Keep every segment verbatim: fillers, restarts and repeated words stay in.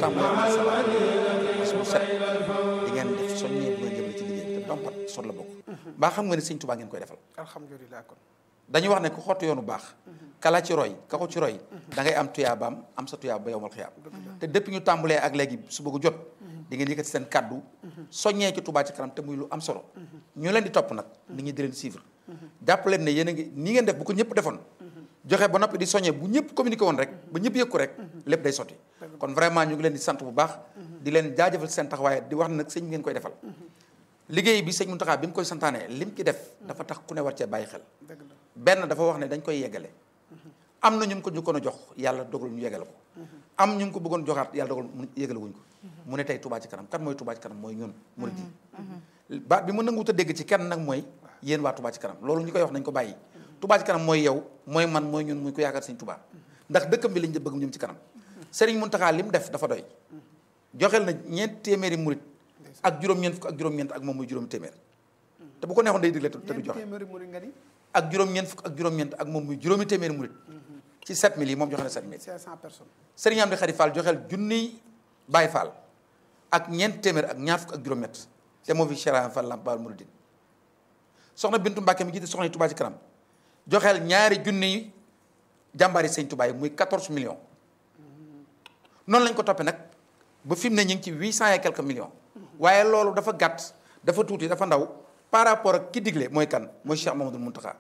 tàmbalee ak salaam bis bu set di ngeen def soññee bu ngeen jëmale ci liggéey te dompat sot la bokk mbaa xam nga ne sëñ Tuubaa ngeen koy defal alhamdulilah kon dañuy wax ne ku xottu yoonu baax kala ci roy ka ko ci roy da ngay am tuyaabaam am sa tuyaab ba yowmal xiyaam te depuis ñu tàmbalee ak léegi suba gu jot di ngeen yëkkati seen kaddu soññee ci Touba ci kanam te muy lu am solo ñu leen di topp nag nit ñi di leen suivre jàpp leen ne yéen a ngi nii ngeen def bu ko ñëpp defoon joxe ba noppi di soññee bu ñëpp communiqué woon rek ba ñëpp yëg ko rek lépp day sotti kon vraiment ñu ngi leen di sant bu baax di leen jaajëfal seen taxawaay di wax ne nag sëñ ngeen koy defal liggéey bi sëñ Mountakha bi mu koy santaane lim ci def dafa tax ku ne war cee bàyyi xel benn dafa wax ne dañ koy yeggale am na ñu ko njëkkoon a jox yàlla dogal ñu yeggale ko am ñu ko bëggoon joxaat yàlla dogal mu yeggale wuñ ko mu ne tey Touba ci kanam kan mooy Touba ci kanam mooy ñun murid yi baat bi mu nanguwut a dégg ci kenn nag mooy yéen waa Touba ci kanam loolu ñu koy wax nañ ko bàyyi Touba ci kanam mooy yow mooy man mooy ñun muy ko yaakaar sëñ Touba ndax dëkkam bi lañ bëgg mu jëm ci kanam Serigne Mountakha li mu def dafa doy joxel na ñeent téeméeri murid ak juróom-ñeent fukk ak juróom-ñeent ak moom muy juróomi téeméer te bu ko neexoon day digle te du joxe ak juróom-ñeent fukk ak juróom-ñeent ak moom muy juróomi téeméeri murid ci sept mille yi moom joxe na sept mille cinq cents personnes Serigne Amdi Khady Fall joxel junniy Baye Fall ak ñeent téeméer ak ñaar fukk ak juróom-ñett te moo fi Cheikh Fall Lamp Baal Mouridine soxna Bintu Mbàkke mi jiite soxna yi Touba ci kanam joxeel ñaari junniy jàmbaari sëñ Touba yi muy quatorze millions noonu lañ ko toppee nag ba fi mu ne ñu ngi ci huit cent et quelques millions waaye loolu dafa gàtt dafa tuuti dafa ndaw par rapport ak ki digle mooy kan mooy Cheikh Mamadou Mountakha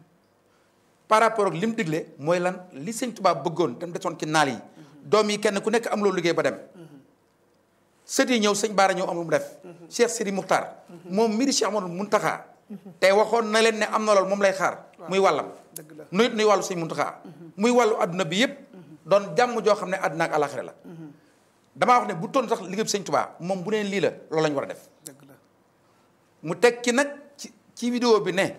par rapport ak li mu digle mooy lan li sëñ Touba bëggoon te mu desoon ci naal yi doom yi kenn ku nekk am loolu liggéey ba dem sët yi ñëw sëñ Baara ñëw am lu mu def Cheikh Sidi Muxtaar moom mii di Cheikh Mamadou Mountakha te waxoon na leen ne am na loolu moom lay xaar muy wàllam nuyut nuy wàllu sëñ Mountakha muy wàllu adduna bi yëpp doon jàmm joo xam ne àdduna ak alaxira la damaa wax ne bu toon sax liggéey bi sëñ Touba moom bu neen lii la loolu lañ war a def mu teg ci nag ci ci vidéo bi ne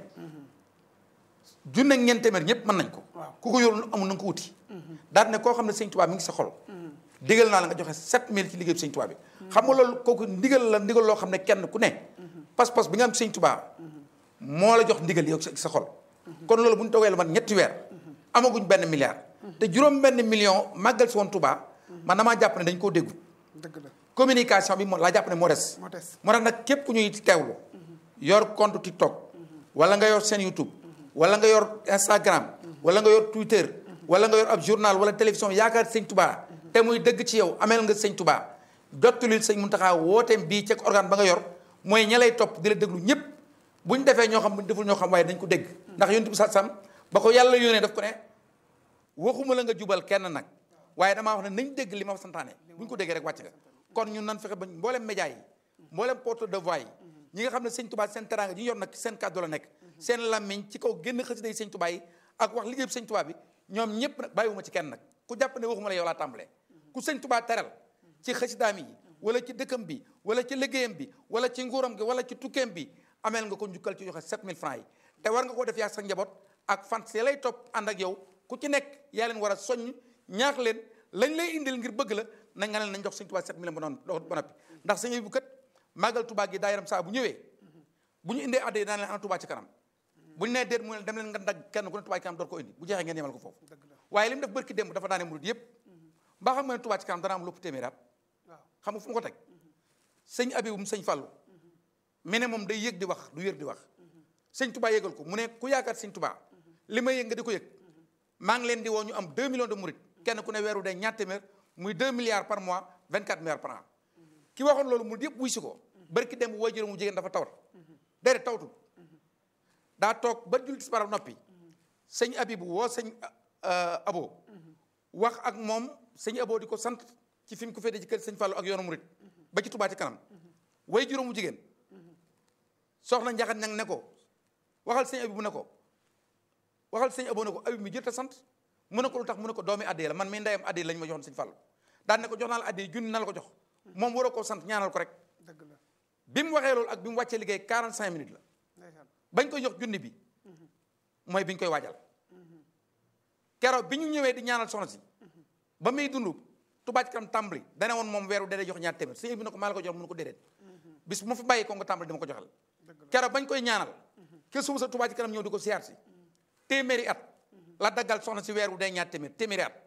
junne ak ñeent téeméer ñëpp mën nañ ko ku ko yorul amul na nga ko wuti daal ne koo xam ne sëñ Touba mi ngi sa xol digal naa la nga joxe sept mille ci liggéey bi sëñ Touba bi xam nga loolu kooku ndigal la ndigal loo xam ne kenn ku ne pas-pas bi nga am sëñ Touba moo la jox ndigal yow sa xol kon loolu bu ñu toogee lu man ñetti weer amaguñ benn milliard te juróom benn million màggal si woon Touba man damaa jàpp ne dañ koo déggu communication bi moo laa jàpp ne moo des moo tax nag képp ku ñuy teewlu yor compte TikTok wala nga yor seen YouTube wala nga yor Instagram wala nga yor Twitter wala nga yor ab journal wala télévision yaakaar sëñ Touba te muy dëgg ci yow ameel nga sëñ Touba jottulil sëñ Mountakha wooteem bii ceeg organe ba nga yor mooy ña lay topp di la déglu ñëpp bu ñu defee ñoo xam bu ñu deful ñoo xam waaye dañ ko dégg ndax yonent bi sam ba ko yàlla yónnee daf ko ne waxuma la nga jubal kenn nag waaye damaa wax ne nañ dégg li ma santaane bu ñu ko déggee rek wàcc nga kon ñun nan fexe ba mboolem média yi mboolem porte de voix yi ñi nga xam ne sëñ Touba seen teraanga ji ñu yor nag seen kàddu la nekk seen làmmiñ ci kaw génn xasida yi sëñ Touba yi ak wax liggéey bi sëñ Touba bi ñoom ñëpp nag bàyyiwuma ci kenn nag ku jàpp ne waxuma la yow laa tàmbalee ku sëñ Touba teral ci xasidaam yi wala ci dëkkam bi wala ci liggéeyam bi wala ci nguuram gi wala ci tukkeem bi ameel nga ko njukkal ci joxe sept mille francs yi te war nga koo def yaa sa njaboot ak fans yi lay topp ànd ak yow ku ci nekk yaa leen war a soññ ñaax leen lañ lay indil ngir bëgg la nañ nga leen nañ jox sëñ Touba sept mille ba noonu ba noppi ndax sëñ bu kat màggal Touba gi daayiram saa bu ñëwee bu ñu indee adde daan leen ana Touba ci kanam bu ñu nee déet mu ne dem leen nga dag kenn ku ne Touba ci kanam door ko indi bu jeexee ngeen yemal ko foofu waaye li mu def bërki démb dafa daane murid yëpp mbaa xam nga ne Touba ci kanam dana am lépp téeméer at xam nga fu mu ko teg sëñ Abibum sëñ Fallou mi ne moom day yëg di wax du yër di wax sëñ Touba yëgal ko mu ne ku yaakaar sëñ Touba li may yëg nga di ko yëg maa ngi leen di woo ñu am deux millions de murid kenn ku ne weeru day ñaar téeméer muy deux milliards par mois vingt quatre milliards par an ki waxoon loolu murid yëpp wuy si ko barki dem waajur mu jigéen dafa tawat déedéet tawatul daa toog ba julli tisbaar noppi sëñ Abibu woo sëñ Abo wax ak moom sëñ Abo di ko sant ci fi mu ko féete ci kër sëñ Fallou ak yoonu murid ba ci Touba ci kanam way juróomu jigéen soxna njaxat nag ne ko waxal sëñ Abibu ne ko waxal sëñ Abo ne ko Abib mi jër ta sant mu ne ko lu tax mu ne ko doomi addiya la man mii ndeyam addiya lañ ma joxoon sëñ Fallou daan ne ko jox naa la addiya junni na la ko jox moom waroo koo sant ñaanal ko rek bi mu waxee loolu ak bi mu wàccee liggéey quarante cinq minutes la bañ koy jox junni bi mooy bi ñu koy waajal keroog bi ñu ñëwee di ñaanal soxna si ba muy dund Touba ci kanam tàmbali dane woon moom weeru dee jox ñaar téeméer sëñ bi ne ko maa la ko jox mu ne ko déedéet bis bu ma fa bàyyi ko nga tàmbali dama ko joxal keroog bañ koy ñaanal ke suba sa Touba ci kanam ñëw di ko siyaar si téeméeri at la daggal soxna si weeru dee ñaar téeméer téeméeri at